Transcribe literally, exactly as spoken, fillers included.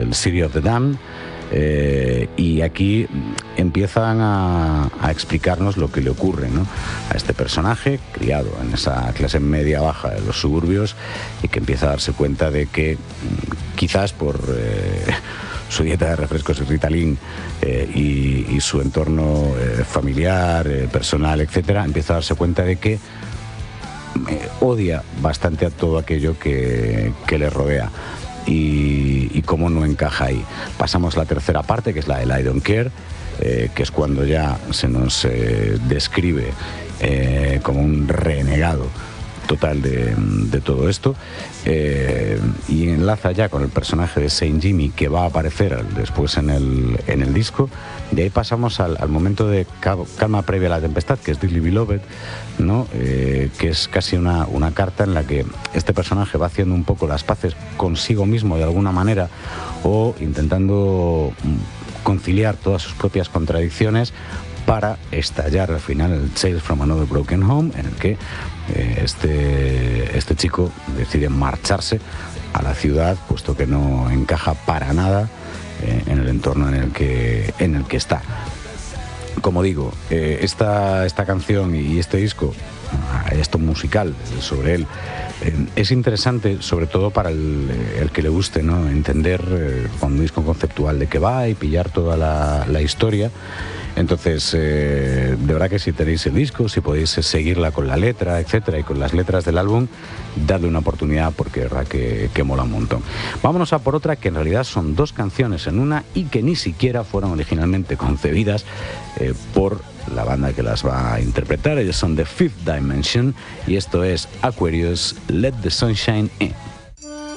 el City of the Damned. Eh, y aquí empiezan a, a explicarnos lo que le ocurre, ¿no?, a este personaje criado en esa clase media baja de los suburbios y que empieza a darse cuenta de que quizás por eh, su dieta de refrescos y Ritalin eh, y, y su entorno eh, familiar, eh, personal, etcétera, empieza a darse cuenta de que eh, odia bastante a todo aquello que, que le rodea. Y, y cómo no encaja ahí. Pasamos a la tercera parte, que es la del I Don't Care, eh, que es cuando ya se nos eh, describe eh, como un renegado total de, de todo esto, eh, y enlaza ya con el personaje de Saint Jimmy, que va a aparecer después en el, en el disco. De ahí pasamos al, al momento de calma previa a la tempestad, que es Dearly Beloved, ¿no? Eh, que es casi una, una carta en la que este personaje va haciendo un poco las paces consigo mismo de alguna manera, o intentando conciliar todas sus propias contradicciones para estallar al final el Tales from Another Broken Home, en el que eh, este, este chico decide marcharse a la ciudad, puesto que no encaja para nada eh, en el entorno en el que, en el que está. Como digo, eh, esta, esta canción y este disco, esto musical sobre él, eh, es interesante sobre todo para el, el que le guste, ¿no?, entender eh, con un disco conceptual de qué va y pillar toda la, la historia. Entonces, eh, de verdad que si tenéis el disco, si podéis seguirla con la letra, etcétera, y con las letras del álbum, dadle una oportunidad, porque de verdad que, que mola un montón. Vámonos a por otra, que en realidad son dos canciones en una y que ni siquiera fueron originalmente concebidas eh, por la banda que las va a interpretar. Ellos son The Fifth Dimension y esto es Aquarius, Let the Sunshine In.